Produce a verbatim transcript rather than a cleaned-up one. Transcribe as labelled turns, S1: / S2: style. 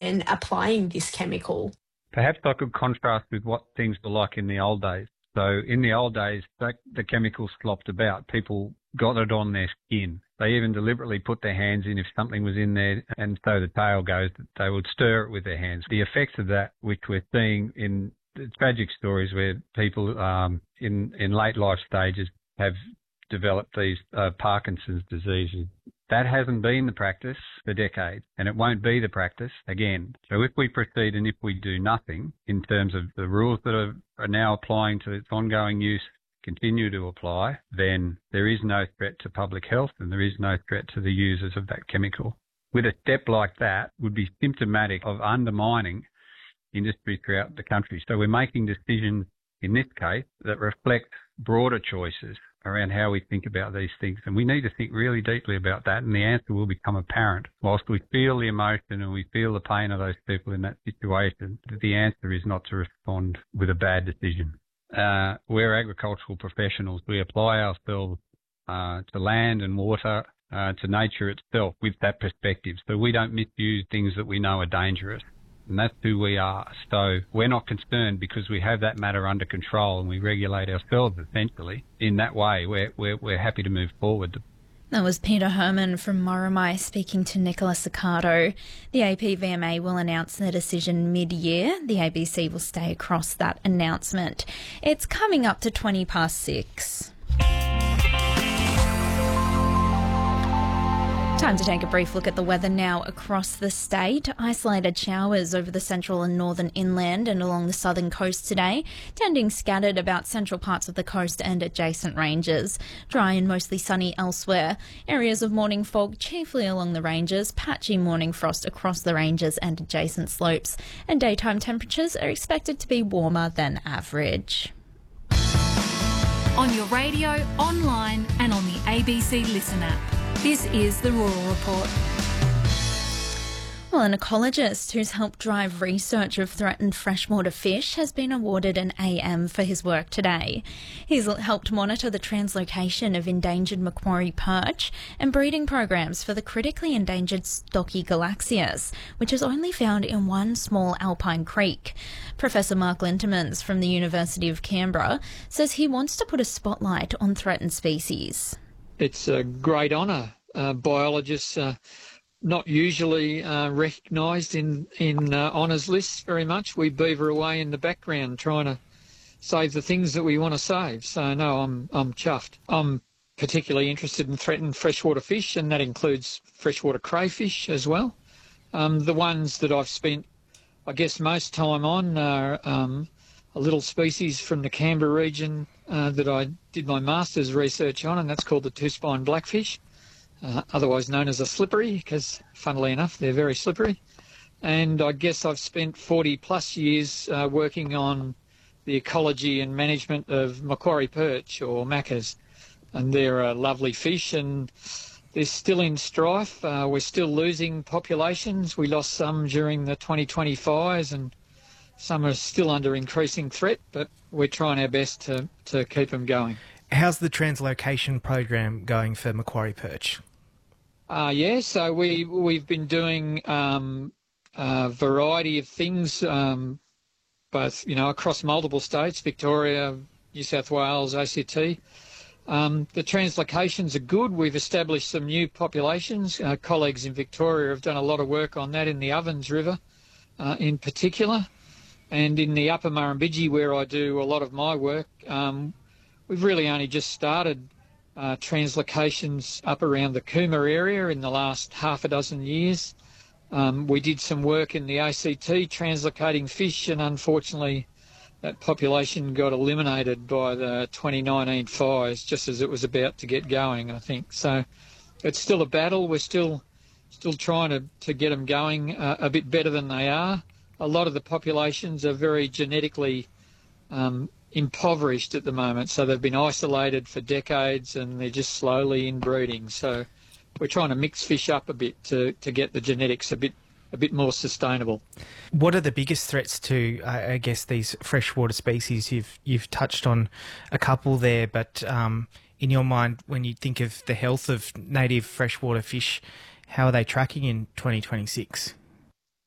S1: when applying this chemical.
S2: Perhaps I could contrast with what things were like in the old days. So in the old days, the chemicals slopped about. People got it on their skin. They even deliberately put their hands in if something was in there, and so the tale goes that they would stir it with their hands. The effects of that, which we're seeing in tragic stories where people um, in, in late life stages have developed these uh, Parkinson's diseases, that hasn't been the practice for decades, and it won't be the practice again. So if we proceed and if we do nothing in terms of the rules that are, are now applying to its ongoing use continue to apply, then there is no threat to public health and there is no threat to the users of that chemical. With a step like that would be symptomatic of undermining industry throughout the country. So we're making decisions in this case that reflect broader choices around how we think about these things. And we need to think really deeply about that, and the answer will become apparent. Whilst we feel the emotion and we feel the pain of those people in that situation, the answer is not to respond with a bad decision. Uh, we're agricultural professionals. We apply ourselves uh, to land and water, uh, to nature itself with that perspective. So we don't misuse things that we know are dangerous. And that's who we are. So we're not concerned because we have that matter under control and we regulate ourselves essentially in that way. We're, we're, we're happy to move forward.
S3: That was Peter Herman from Moromai speaking to Nicola Ciccardo. The A P V M A will announce the decision mid-year. The A B C will stay across that announcement. It's coming up to twenty past six. Time to take a brief look at the weather now across the state. Isolated showers over the central and northern inland and along the southern coast today, tending scattered about central parts of the coast and adjacent ranges. Dry and mostly sunny elsewhere. Areas of morning fog chiefly along the ranges, patchy morning frost across the ranges and adjacent slopes, and daytime temperatures are expected to be warmer than average.
S4: On your radio, online and on the A B C Listen app. This is the Rural Report.
S3: Well, an ecologist who's helped drive research of threatened freshwater fish has been awarded an A M for his work today. He's helped monitor the translocation of endangered Macquarie perch and breeding programs for the critically endangered stocky galaxias, which is only found in one small alpine creek. Professor Mark Lintemans from the University of Canberra says he wants to put a spotlight on threatened species.
S5: It's a great honour. Uh, biologists are not usually uh, recognised in, in uh, honours lists very much. We beaver away in the background trying to save the things that we want to save. So, no, I'm, I'm chuffed. I'm particularly interested in threatened freshwater fish, and that includes freshwater crayfish as well. Um, the ones that I've spent, I guess, most time on are um, a little species from the Canberra region Uh, that I did my master's research on, and that's called the two-spine blackfish, uh, otherwise known as a slippery, because funnily enough they're very slippery. And I guess I've spent forty plus years uh, working on the ecology and management of Macquarie perch, or macas, and they're a lovely fish and they're still in strife. Uh, we're still losing populations. We lost some during the twenty twenty fires, and some are still under increasing threat, but we're trying our best to, to keep them going.
S6: How's the translocation program going for Macquarie perch?
S5: Uh, yeah, so we, we've been doing um, a variety of things, um, both, you know, across multiple states, Victoria, New South Wales, A C T. Um, the translocations are good. We've established some new populations. Uh, colleagues in Victoria have done a lot of work on that in the Ovens River uh, in particular. And in the upper Murrumbidgee, where I do a lot of my work, um, we've really only just started uh, translocations up around the Cooma area in the last half a dozen years. Um, we did some work in the A C T translocating fish, and unfortunately that population got eliminated by the twenty nineteen fires just as it was about to get going, I think. So it's still a battle. We're still still trying to, to get them going uh, a bit better than they are. A lot of the populations are very genetically um, impoverished at the moment, so they've been isolated for decades and they're just slowly inbreeding. So we're trying to mix fish up a bit to, to get the genetics a bit a bit more sustainable.
S6: What are the biggest threats to, uh, I guess, these freshwater species? You've you've touched on a couple there, but um, in your mind, when you think of the health of native freshwater fish, how are they tracking in twenty twenty-six?